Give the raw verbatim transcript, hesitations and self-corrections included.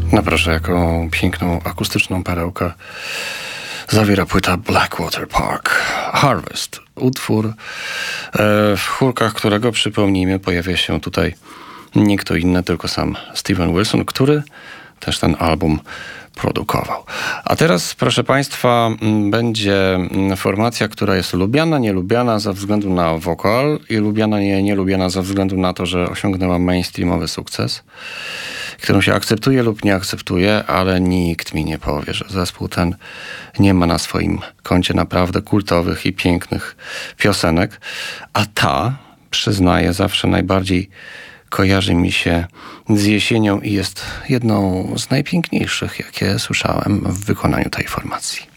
No proszę, jaką piękną akustyczną perełkę zawiera płyta Blackwater Park Harvest. Utwór, e, w chórkach którego, przypomnijmy, pojawia się tutaj nie kto inny, tylko sam Steven Wilson, który też ten album produkował. A teraz, proszę Państwa, będzie formacja, która jest lubiana, nielubiana ze względu na wokal i lubiana, nie, nielubiana ze względu na to, że osiągnęła mainstreamowy sukces, którą się akceptuje lub nie akceptuje, ale nikt mi nie powie, że zespół ten nie ma na swoim koncie naprawdę kultowych i pięknych piosenek, a ta, przyznaję, zawsze najbardziej kojarzy mi się z jesienią i jest jedną z najpiękniejszych, jakie słyszałem w wykonaniu tej formacji.